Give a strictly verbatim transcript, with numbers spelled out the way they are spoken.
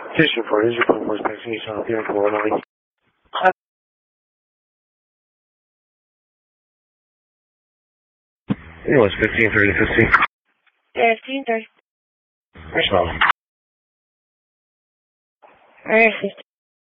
Station four, this is your point four vaccination on here for one only. It was fifteen thirty fifteen. fifteen thirty. Respond. Alright,